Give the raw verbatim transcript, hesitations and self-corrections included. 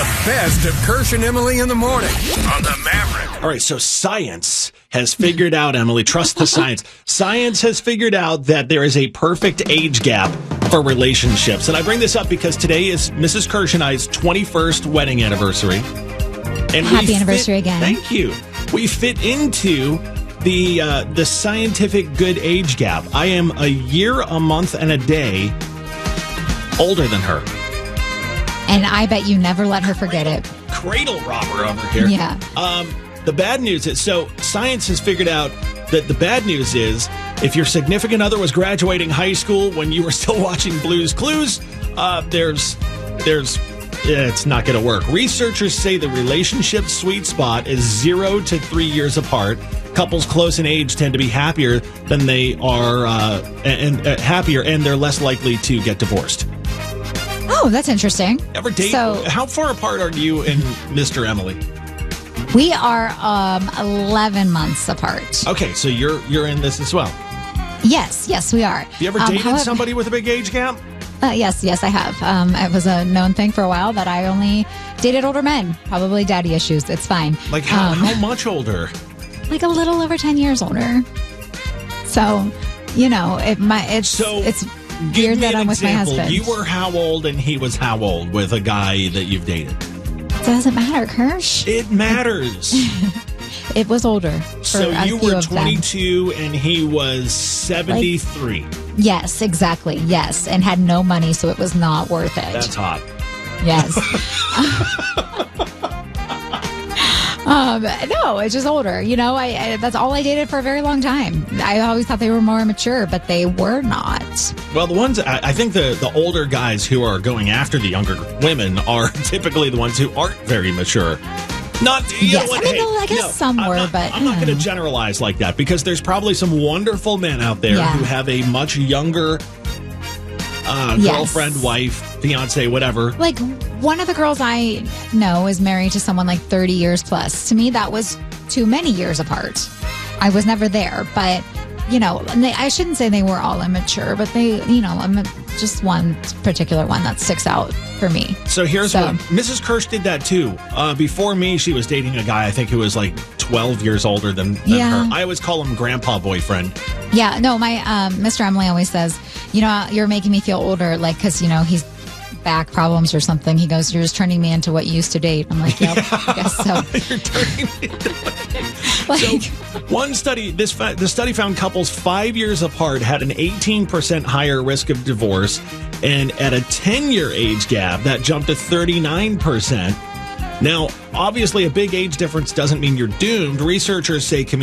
best of Kirsch and Emily in the morning on the Maverick. All right, so science has figured out, Emily, trust the science. Science has figured out that there is a perfect age gap for relationships. And I bring this up because today is Missus Kirsch and I's twenty-first wedding anniversary. And Happy we anniversary fit, again. Thank you. We fit into the uh, the scientific good age gap. I am a year, a month, and a day older than her. And I bet you never let her forget it. Cradle robber over here. Yeah. Um, the bad news is, so science has figured out that the bad news is, if your significant other was graduating high school when you were still watching Blue's Clues, uh, there's, there's, it's not going to work. Researchers say the relationship sweet spot is zero to three years apart. Couples close in age tend to be happier than they are, uh, and uh, happier, and they're less likely to get divorced. Oh, that's interesting. Ever date? So, how far apart are you and Mister Emily? we are um, eleven months apart. Okay, so you're you're in this as well. Yes, yes, we are. Have you ever Um, dated however- somebody with a big age gap? Uh, yes, yes, I have. Um, it was a known thing for a while that I only dated older men. Probably daddy issues. It's fine. Like how, Um, how much older? Like a little over ten years older. So, you know, it my it's So, it's Give weird me that an I'm with my example. husband. You were how old and he was how old with a guy that you've dated? Doesn't matter, Kirsch. It matters. It was older. For So a you few were of them. twenty-two and he was seventy-three. Yes, exactly. Yes, and had no money, so it was not worth it. That's hot. Yes. um, no, it's just older. You know, I, I that's all I dated for a very long time. I always thought they were more mature, but they were not. Well, the ones, I, I think the, the older guys who are going after the younger women are typically the ones who aren't very mature. Not, you Yes, know what, I mean, hey, well, I guess no, some I'm were, not, but, I'm you not going to know. generalize like that because there's probably some wonderful men out there Yeah. who have a much younger uh, Yes. girlfriend, wife, fiance, whatever. Like, one of the girls I know is married to someone like thirty years plus. To me, that was too many years apart. I was never there, but, you know, and they, I shouldn't say they were all immature, but they, you know, I'm just one particular one that sticks out for me. So here's So- what Missus Kirsch did that too. Uh, before me, she was dating a guy I think who was like twelve years older than, than Yeah. her. I always call him grandpa boyfriend. Yeah, no, my um, Mister Emily always says, you know, you're making me feel older, like, because, you know, he's back problems or something. He goes, you're just turning me into what you used to date. I'm like, yep, I guess so. You're turning me Like, So one study, this fa- the study found couples five years apart had an eighteen percent higher risk of divorce, and at a ten-year age gap, that jumped to thirty-nine percent. Now, obviously, a big age difference doesn't mean you're doomed. Researchers say